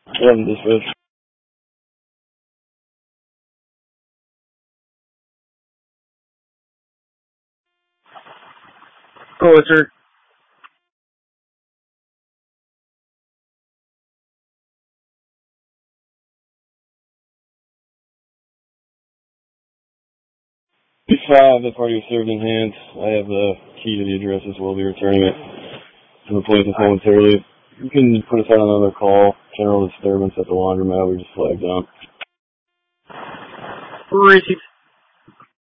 This is Oh, sir. P5, the party was served in hand. I have the key to the address as well. Be returning it to the place momentarily. You can put us on another call. General disturbance at the laundromat. We just flagged down. Received.